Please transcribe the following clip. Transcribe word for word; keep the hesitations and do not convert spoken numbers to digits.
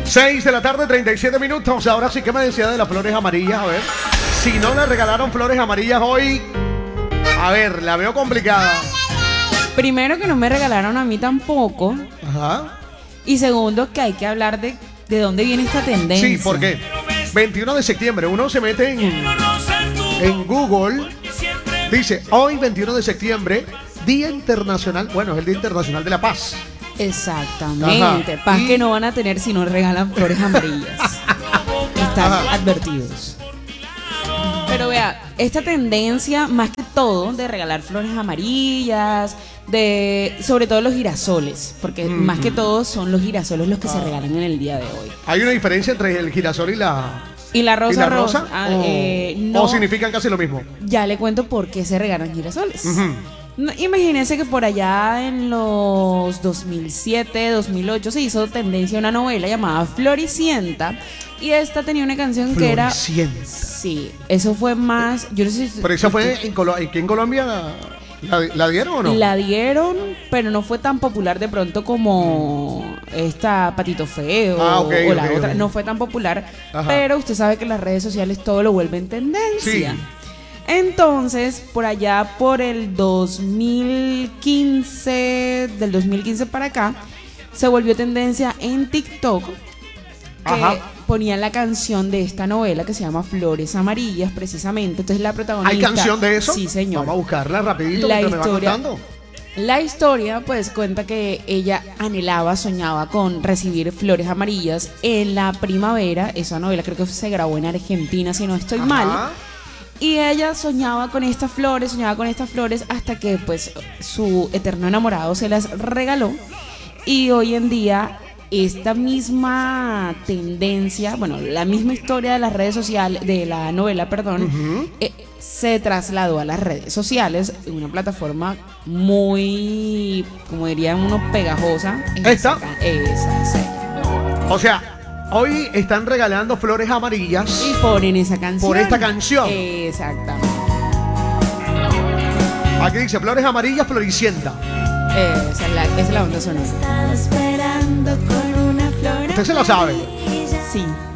seis de la tarde, treinta y siete minutos. Ahora sí que me decía de las flores amarillas. A ver, si no le regalaron flores amarillas hoy, a ver, la veo complicada. Primero, que no me regalaron a mí tampoco. Ajá. Y segundo, que hay que hablar de, de dónde viene esta tendencia. Sí, ¿por qué? veintiuno de septiembre, uno se mete en, en Google, dice, hoy veintiuno de septiembre, Día Internacional, bueno, es el Día Internacional de la Paz. Exactamente. Ajá. Paz Y... que no van a tener si no regalan flores amarillas. Están Ajá. advertidos. Pero vea, esta tendencia, más que todo, de regalar flores amarillas, de sobre todo los girasoles, porque mm. más que todo son los girasoles los que ah. se regalan en el día de hoy. ¿Hay una diferencia entre el girasol y la... ¿Y la rosa? ¿Y la rosa? rosa? Ah, o, eh, no, ¿O significan casi lo mismo? Ya le cuento por qué se regalan girasoles. Uh-huh. No, imagínense que por allá en los dos mil siete, dos mil ocho se hizo tendencia una novela llamada Floricienta, y esta tenía una canción que era... Floricienta. Sí, eso fue más... Yo no sé si... Pero esa fue en, Colo aquí en Colombia... ¿La, ¿La dieron o no? La dieron, pero no fue tan popular de pronto como esta Patito Feo ah, okay, o la okay, otra. okay. No fue tan popular, Ajá. pero usted sabe que las redes sociales todo lo vuelven tendencia. Sí. Entonces, por allá por el dos mil quince, del dos mil quince para acá, se volvió tendencia en TikTok que Ajá. ponían la canción de esta novela que se llama Flores Amarillas, precisamente. Entonces la protagonista... ¿Hay canción de eso? Sí, señor. Vamos a buscarla rapidito la porque historia, me va contando. La historia, pues, cuenta que ella anhelaba, soñaba con recibir flores amarillas en la primavera. Esa novela creo que se grabó en Argentina, si no estoy Ajá. mal. Y ella soñaba con estas flores, soñaba con estas flores hasta que, pues, su eterno enamorado se las regaló. Y hoy en día... esta misma tendencia, bueno, la misma historia de las redes sociales, de la novela, perdón, uh-huh. eh, se trasladó a las redes sociales en una plataforma muy, como dirían unos, pegajosa. ¿Esta? Esa, sí. O sea, hoy están regalando flores amarillas. Y ponen esa canción. Por esta canción. Exactamente. Aquí dice, flores amarillas, Floricienta. Esa es la, esa es la onda sonora. ¿Usted se la sabe? Sí.